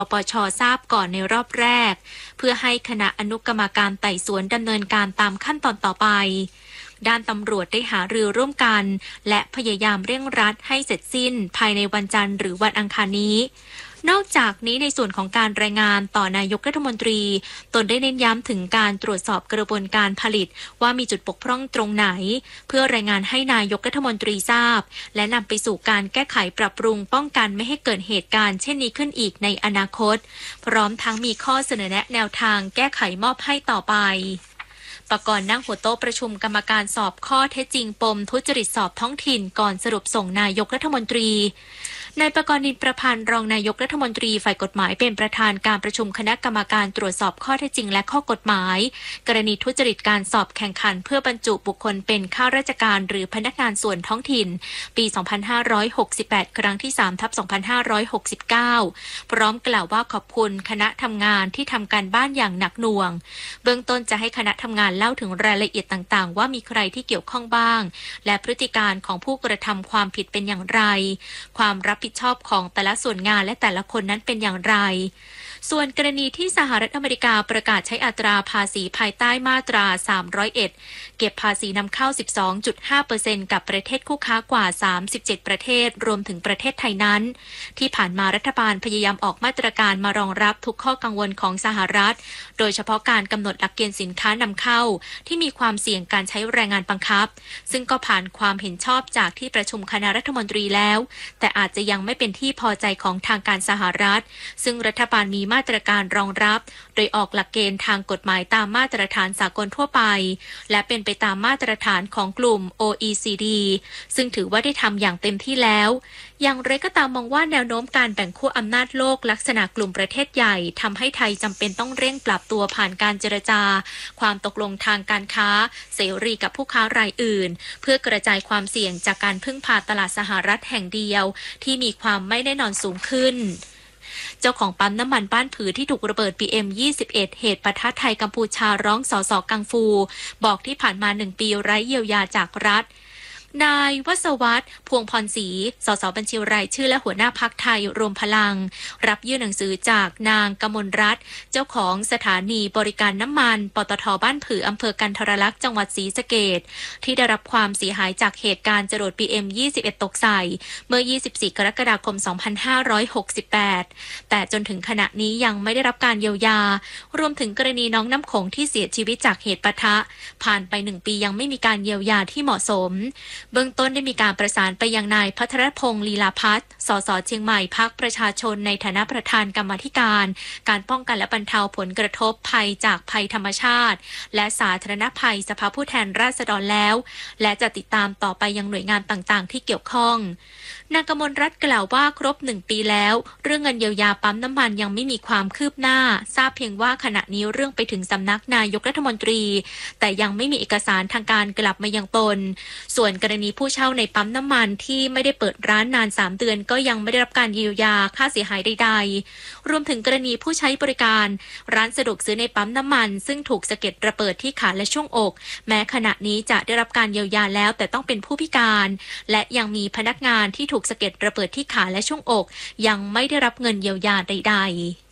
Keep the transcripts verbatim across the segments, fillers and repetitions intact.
ปช.ทราบก่อนในรอบแรกเพื่อให้คณะอนุกรรมการไต่สวนดำเนินการตามขั้นตอนต่อไปด้านตำรวจได้หารือร่วมกันและพยายามเร่งรัดให้เสร็จสิ้นภายในวันจันทร์หรือวันอังคารนี้นอกจากนี้ในส่วนของการรายงานต่อนายกรัฐมนตรีตนได้เน้นย้ำถึงการตรวจสอบกระบวนการผลิตว่ามีจุดบกพร่องตรงไหนเพื่อรายงานให้นายกรัฐมนตรีทราบและนำไปสู่การแก้ไขปรับปรุงป้องกันไม่ให้เกิดเหตุการณ์เช่นนี้ขึ้นอีกในอนาคตพร้อมทั้งมีข้อเสนอแนะแนวทางแก้ไขมอบให้ต่อไปปกรณ์นั่งหัวโต๊ะประชุมกรรมการสอบข้อเท็จจริงปมทุจริตสอบท้องถิ่นก่อนสรุปส่งนายกรัฐมนตรีนายปกรณ์นินประพันธ์รองนายกรัฐมนตรีฝ่ายกฎหมายเป็นประธานการประชุมคณะกรรมการตรวจสอบข้อเท็จจริงและข้อกฎหมายกรณีทุจริตการสอบแข่งขันเพื่อบรรจุบุคคลเป็นข้าราชการหรือพนักงานส่วนท้องถิ่นปี สองพันห้าร้อยหกสิบแปด ครั้งที่ สาม ทับ สองพันห้าร้อยหกสิบเก้า พร้อมกล่าวว่าขอบคุณคณะทำงานที่ทำการบ้านอย่างหนักหน่วงเบื้องต้นจะให้คณะทำงานเล่าถึงรายละเอียดต่างๆว่ามีใครที่เกี่ยวข้องบ้างและพฤติการของผู้กระทำความผิดเป็นอย่างไรความรับผิดชอบของแต่ละส่วนงานและแต่ละคนนั้นเป็นอย่างไรส่วนกรณีที่สหรัฐอเมริกาประกาศใช้อัตราภาษีภายใต้มาตราสามร้อยเอ็ดเก็บภาษีนำเข้า สิบสองจุดห้าเปอร์เซ็นต์ กับประเทศคู่ค้ากว่าสามสิบเจ็ดประเทศรวมถึงประเทศไทยนั้นที่ผ่านมารัฐบาลพยายามออกมาตรการมารองรับทุกข้อกังวลของสหรัฐโดยเฉพาะการกำหนดหลักเกณฑ์สินค้านำเข้าที่มีความเสี่ยงการใช้แรงงานบังคับซึ่งก็ผ่านความเห็นชอบจากที่ประชุมคณะรัฐมนตรีแล้วแต่อาจจะยังไม่เป็นที่พอใจของทางการสหรัฐซึ่งรัฐบาลมีมาตรการรองรับโดยออกหลักเกณฑ์ทางกฎหมายตามมาตรฐานสากลทั่วไปและเป็นไปตามมาตรฐานของกลุ่ม โอ อี ซี ดี ซึ่งถือว่าได้ทำอย่างเต็มที่แล้วอย่างไรก็ตามมองว่าแนวโน้มการแบ่งขั้วอำนาจโลกลักษณะกลุ่มประเทศใหญ่ทำให้ไทยจำเป็นต้องเร่งปรับตัวผ่านการเจรจาความตกลงทางการค้าเสรีกับผู้ค้ารายอื่นเพื่อกระจายความเสี่ยงจากการพึ่งพาตลาดสหรัฐแห่งเดียวที่มีความไม่แน่นอนสูงขึ้นเจ้าของปั๊มน้ำมันบ้านผือที่ถูกระเบิด พี เอ็ม ยี่สิบเอ็ด เหตุปะทะไทยกัมพูชาร้องสสกังฟูบอกที่ผ่านมาหนึ่งปีไร้เยียวยาจากรัฐนายวศวัฒน์พวงพรศรีสสบัญชีรายชื่อและหัวหน้าพรรคไทยรวมพลังรับยื่นหนังสือจากนางกมลรัตน์เจ้าของสถานีบริการน้ำมันปตท.บ้านผืออำเภอกันทรลักษณ์จังหวัดศรีสะเกษที่ได้รับความเสียหายจากเหตุการณ์จรวด พี เอ็ม ยี่สิบเอ็ด ตกใส่เมื่อ ยี่สิบสี่ กรกฎาคม สองพันห้าร้อยหกสิบแปด แต่จนถึงขณะนี้ยังไม่ได้รับการเยียวยารวมถึงกรณีน้องน้ำโขงที่เสียชีวิตจากเหตุปะทะผ่านไปหนึ่งปียังไม่มีการเยียวยาที่เหมาะสมเบื้องต้นได้มีการประสานไปยังนายพัทรพงศ์ลีลาพัฒน์สสเชียงใหม่พรรคประชาชนในฐานะประธานกรรมาธิการการป้องกันและบรรเทาผลกระทบภัยจากภัยธรรมชาติและสาธารณภัยสภาผู้แทนราษฎรแล้วและจะติดตามต่อไปยังหน่วยงานต่างๆที่เกี่ยวข้องนางกมลรัตน์กล่าวว่าครบหนึ่งปีแล้วเรื่องเงินเยียวยาปั๊มน้ำมันยังไม่มีความคืบหน้าทราบเพียงว่าขณะนี้เรื่องไปถึงสำนักนายกรัฐมนตรีแต่ยังไม่มีเอกสารทางการกลับมายังตนส่วนกรณีผู้เช่าในปั๊มน้ำมันที่ไม่ได้เปิดร้านนานสามเดือนก็ยังไม่ได้รับการเยียวยาค่าเสียหายใดๆรวมถึงกรณีผู้ใช้บริการร้านสะดวกซื้อในปั๊มน้ำมันซึ่งถูกสะเก็ดระเบิดที่ขาและช่วงอกแม้ขณะนี้จะได้รับการเยียวยาแล้วแต่ต้องเป็นผู้พิการและยังมีพนักงานที่ถูกสะเก็ดระเบิดที่ขาและช่วงอกยังไม่ได้รับเงินเยียวยาใด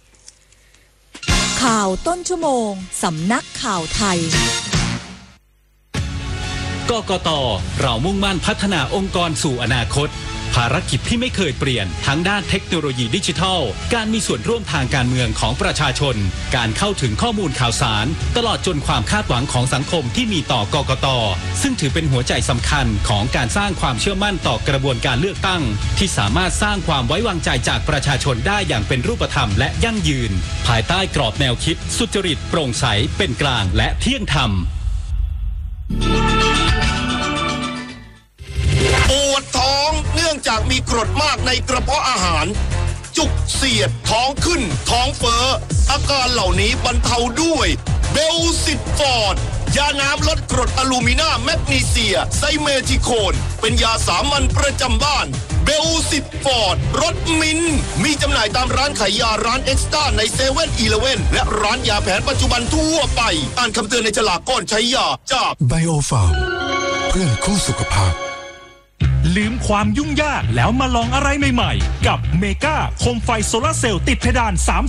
ๆข่าวต้นชั่วโมงสำนักข่าวไทยกกต.เรามุ่งมั่นพัฒนาองค์กรสู่อนาคตภารกิจที่ไม่เคยเปลี่ยนทั้งด้านเทคโนโลยีดิจิทัลการมีส่วนร่วมทางการเมืองของประชาชนการเข้าถึงข้อมูลข่าวสารตลอดจนความคาดหวังของสังคมที่มีต่อกกต.ซึ่งถือเป็นหัวใจสำคัญของการสร้างความเชื่อมั่นต่อกระบวนการเลือกตั้งที่สามารถสร้างความไว้วางใจจากประชาชนได้อย่างเป็นรูปธรรมและยั่งยืนภายใต้กรอบแนวคิดสุจริตโปร่งใสเป็นกลางและเที่ยงธรรมปวดท้องเนื่องจากมีกรดมากในกระเพาะอาหารจุกเสียดท้องขึ้นท้องเฟ้ออาการเหล่านี้บรรเทาด้วยเบลซิตฟอร์ดยาน้ำลดกรดอะลูมิน่าแมกนีเซียไซเมทิโคนเป็นยาสามัญประจำบ้านเบลซิตฟอร์ดรสมินมีจำหน่ายตามร้านขายยาร้านเอ็กซ์ต้าในเซเว่นอีเลฟเว่นและร้านยาแผนปัจจุบันทั่วไปอ่านคำเตือนในฉลากก่อนใช้ยาจากไบโอฟาร์มเพื่อนคู่สุขภาพลืมความยุ่งยากแล้วมาลองอะไรใหม่ๆกับเมกาโคมไฟโซลาร์เซลล์ติดเพดานสาม